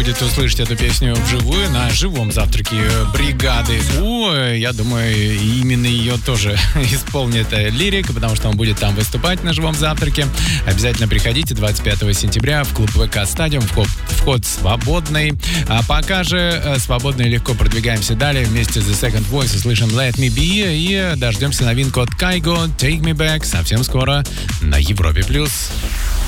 будет услышать эту песню вживую на живом завтраке бригады У. Я думаю, именно ее тоже исполнит Лирик, потому что он будет там выступать на живом завтраке. Обязательно приходите 25 сентября в клуб ВК Стадиум. Вход свободный. А пока же свободно и легко продвигаемся далее. Вместе с The Second Voice услышим Let Me Be и дождемся новинку от Kygo Take Me Back совсем скоро на Европе+.